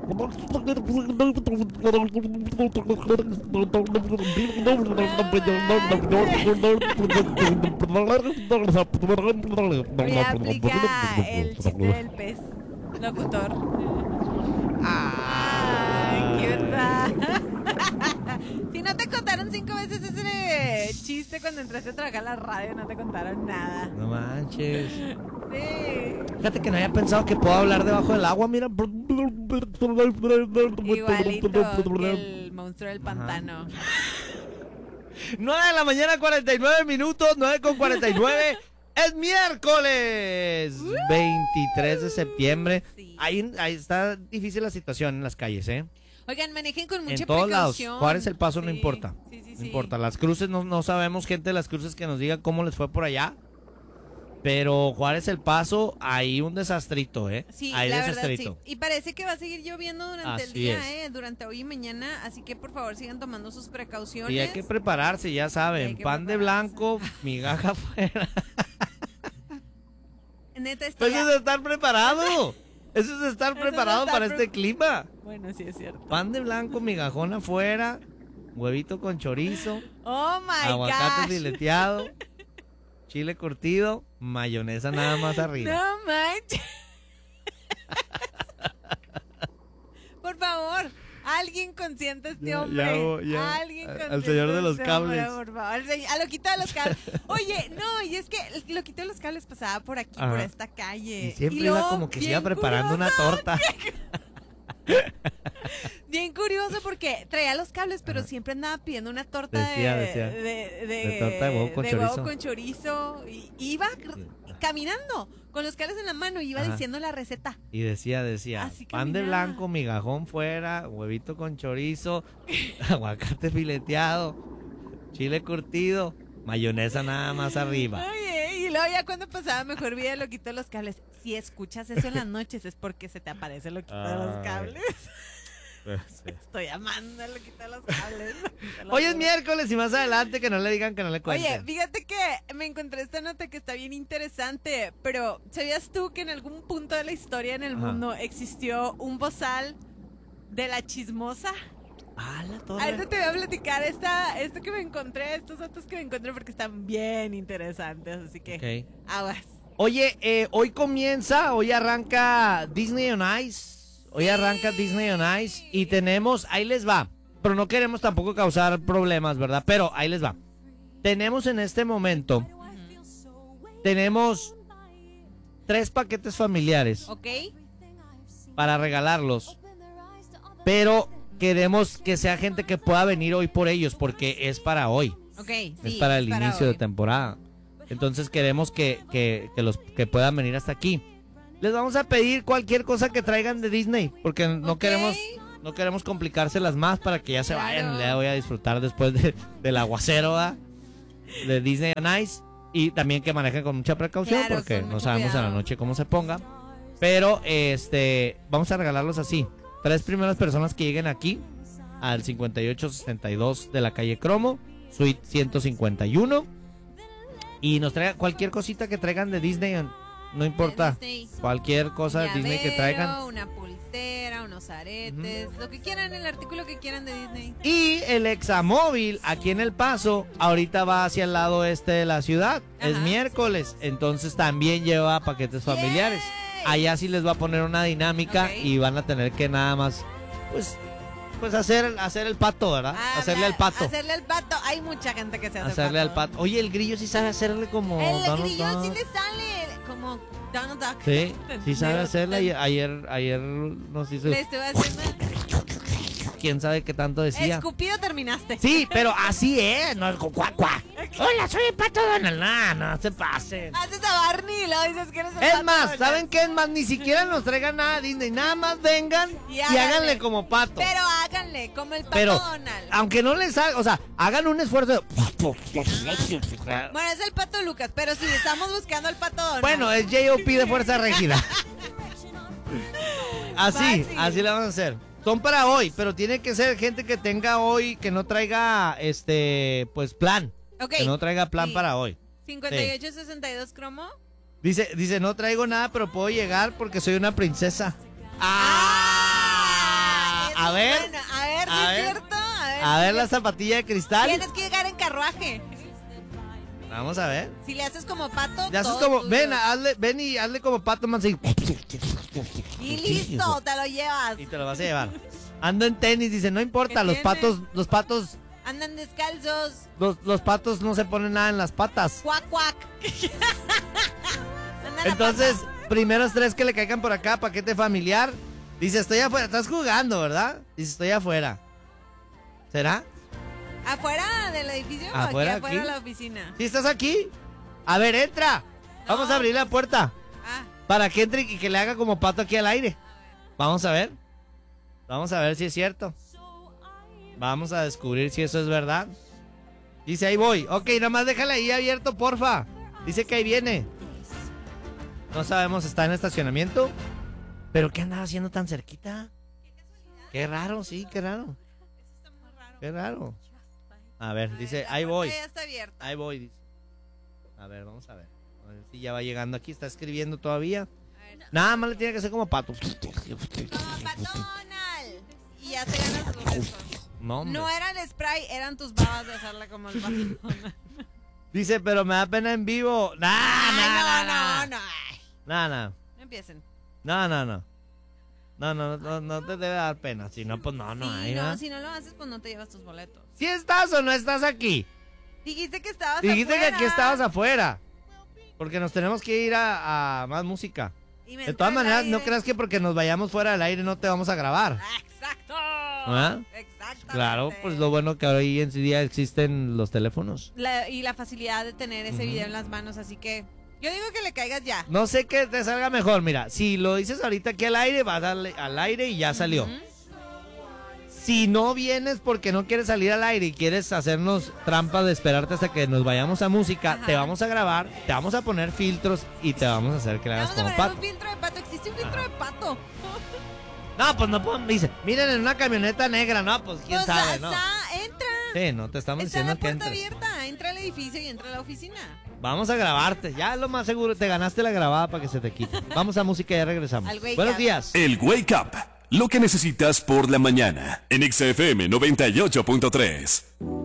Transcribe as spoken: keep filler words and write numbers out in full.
Voy a aplicar el chiste del pez locutor. Ah, Ay, qué onda. Si no te contaron cinco veces ese chiste cuando entraste a trabajar a la radio, no te contaron nada. no manches. Sí. Fíjate que no había pensado que puedo hablar debajo del agua, mira. Igualito que el monstruo del pantano. nueve de la mañana, cuarenta y nueve minutos, nueve con cuarenta y nueve. Es miércoles veintitrés de septiembre. Sí. Ahí, ahí está difícil la situación en las calles, ¿eh? Oigan, manejen con mucha En todos lados. precaución. Juárez El Paso no Sí, importa. Sí, sí, No sí. importa. Las cruces, no, no sabemos, gente de las cruces, que nos diga cómo les fue por allá. Pero Juárez El Paso, ahí un desastrito, ¿eh? Sí, Hay la verdad, desastrito. sí. Y parece que va a seguir lloviendo durante el Así día, es. ¿eh? Durante hoy y mañana. Así que, por favor, sigan tomando sus precauciones. Y hay que prepararse, ya Hay saben. que Pan de prepararse. blanco, migaja afuera. Neta, estoy... Eso es estar preparado. Eso es estar Eso es preparado estar para pre- este clima. Bueno, sí es cierto. Pan de blanco, migajón afuera, huevito con chorizo, Oh, my aguacate gosh. fileteado, chile curtido, mayonesa nada más arriba. No manches. Por favor, alguien consiente a este Ya, hombre. ya, ya. Alguien Al consiente señor de a los este cables. hombre, por favor. Al se- A loquito de los cables. Oye, no, y es que el loquito de los cables pasaba por aquí, Ajá. por esta calle. Y siempre luego, iba como que se iba bien preparando una curioso, torta. Bien curioso porque traía los cables, pero Ajá. siempre andaba pidiendo una torta Decía, de, decía. de, de, De torta de huevo con chorizo. con chorizo. Y iba Sí. caminando con los cables en la mano y iba Ajá. diciendo la receta. Y decía, decía, Así pan de caminaba. blanco, migajón fuera, huevito con chorizo, aguacate fileteado, chile curtido, mayonesa nada más arriba. Oye, y luego ya cuando pasaba mejor vida lo quitó los cables. Si escuchas eso en las noches es porque se te aparece lo quitó de los Ay. cables. Estoy amando lo quitó de los cables. Te lo Hoy es juro. miércoles y más adelante que no le digan que no le Oye, cuenten. fíjate que me encontré esta nota que está bien interesante, pero ¿sabías tú que en algún punto de la historia en el Ajá. mundo existió un bozal de la chismosa? Ah, la torre. Ahorita te voy a platicar esta, esto que me encontré, estos datos que me encontré porque están bien interesantes, así que Ok. aguas. Oye, eh, hoy comienza, hoy arranca Disney on Ice. Hoy arranca Disney on Ice y tenemos, ahí les va, pero no queremos tampoco causar problemas, ¿verdad? Pero ahí les va. Tenemos en este momento, tenemos tres paquetes familiares ¿Ok? para regalarlos, pero queremos que sea gente que pueda venir hoy por ellos porque es para hoy, Ok, sí. es para el inicio hoy. de temporada. Entonces queremos que, que, que los que puedan venir hasta aquí. Les vamos a pedir cualquier cosa que traigan de Disney, porque no Ok. queremos no queremos complicárselas más para que ya se Claro. vayan. Le voy a disfrutar después de, del aguacero, ¿verdad? De Disney on Ice. Y también que manejen con mucha precaución, Claro, porque con no mucho sabemos en la cuidado. noche cómo se ponga. Pero este vamos a regalarlos así. Tres primeras personas que lleguen aquí al cincuenta y ocho sesenta y dos de la calle Cromo, suite ciento cincuenta y uno. Y nos traigan cualquier cosita que traigan de Disney, no importa. De Disney. Cualquier cosa de Disney que Llavero, traigan. una pulsera, unos aretes, lo que quieran, el artículo que quieran de Disney. Y el Examóvil aquí en El Paso, ahorita va hacia el lado este de la ciudad. Es Ajá. miércoles, entonces también lleva paquetes familiares. ¡Yay! Allá sí les va a poner una dinámica Ok. y van a tener que nada más, pues, pues hacer, hacer el pato, ¿verdad? Ah, hacerle al pato. Hacerle al pato. Hay mucha gente que se hace Hacerle al pato. Oye, el grillo sí sabe hacerle como El Donald grillo sí Duck. le sale como Donald Duck. Sí, sí sabe Pero- hacerla. y Ayer, ayer nos hizo. Le estuve haciendo. Quién sabe qué tanto decía. Escupido terminaste. Sí, pero así es, no es con cuac, cuac. Hola, soy el pato Donald. No, no se pasen. Haces a Barney y luego dices que eres el Es pato más, Donald. ¿saben qué es más? Ni siquiera nos traigan nada de Disney. Nada más vengan Y y, háganle. háganle como pato. Pero háganle como el pato Pero, Donald. aunque no les hagan, o sea, hagan un esfuerzo. de- Bueno, es el pato Lucas, pero si estamos buscando al pato Donald. Bueno, es J O P de Fuerza Régida. Así, Fácil. así la vamos a hacer. Son para hoy, pero tiene que ser gente que tenga hoy, que no traiga, este, pues plan. Ok. Que no traiga plan Sí. para hoy. cincuenta y ocho sesenta y dos cromo. Dice, dice, no traigo nada, pero puedo llegar porque soy una princesa. ¡Ah! A ver. Bueno, a ver, si A es ver. cierto. A ver, A si ver es la cierto. zapatilla de cristal. Tienes que llegar en carruaje. Vamos a ver. Si le haces como pato, Ya haces todo como, tuyo. ven, hazle, ven y hazle como pato más así. Y listo, te lo llevas. Y te lo vas a llevar. Ando en tenis, dice, no importa, ¿Qué los tiene? patos, los patos, Andan descalzos. los, los patos no se ponen nada en las patas. Cuac, cuac. Anda la Entonces, pata. primeros tres que le caigan por acá, paquete familiar. Dice, estoy afuera, estás jugando, ¿verdad? Dice, estoy afuera. ¿Será? ¿Afuera del edificio ¿Afuera, o aquí afuera aquí? de la oficina? ¿Sí estás aquí? A ver, entra. Vamos No. a abrir la puerta Ah, para que entre y que le haga como pato aquí al aire. Vamos a ver. Vamos a ver si es cierto. Vamos a descubrir si eso es verdad. Dice, ahí voy. Ok, nada más déjala ahí abierto, porfa. Dice que ahí viene. No sabemos, está en estacionamiento. ¿Pero qué andaba haciendo tan cerquita? Qué raro, sí, qué raro. está muy raro. Qué raro. A ver, dice, La ahí puerta voy. ya está abierta. Ahí voy, dice. A ver, vamos a ver. A ver si ya va llegando aquí, está escribiendo todavía. A ver. Nada más le tiene que hacer como pato. Como patonal. Y ya te ganas tus besos. No, hombre. No era el spray, eran tus babas de hacerla como el patonal. Dice, pero me da pena en vivo. Nah, Ay, nah, no, nah, no, no. Ay, nah, nah. no empiecen. No, no, no. No, no, no, no te debe dar pena. Si no, pues no, no Sí, hay, no, ¿verdad? si no lo haces, pues no te llevas tus boletos. ¿Si estás o no estás aquí? Dijiste que estabas Dijiste que afuera. aquí estabas afuera. Porque nos tenemos que ir a, a más música. Y me De entró todas el maneras, no aire. creas que porque nos vayamos fuera del aire no te vamos a grabar. Ah, exacto. ¿Ah? Exactamente. Claro, pues lo bueno que hoy en día existen los teléfonos. La- y la facilidad de tener ese Ujú. video en las manos, así que yo digo que le caigas ya. No sé qué te salga mejor. Mira, si lo dices ahorita aquí al aire, vas a darle al aire y ya salió. Ujú. Si no vienes porque no quieres salir al aire y quieres hacernos trampa de esperarte hasta que nos vayamos a música, Ajá. te vamos a grabar, te vamos a poner filtros y te vamos a hacer que le hagas Vamos a como poner pato. un filtro de pato. Existe un filtro Ajá. de pato. No, pues no puedo. Dice, miren en una camioneta negra, no, pues quién Pues, sabe, ah, ¿no? sa- entra. Sí, no, te estamos Está diciendo la que puerta entres. abierta. Entra al edificio y entra a la oficina. Vamos a grabarte, ya lo más seguro, te ganaste la grabada para que se te quite. Vamos a música y ya regresamos. Al Wake Buenos Up. días. El Wake Up, lo que necesitas por la mañana en X F M noventa y ocho punto tres.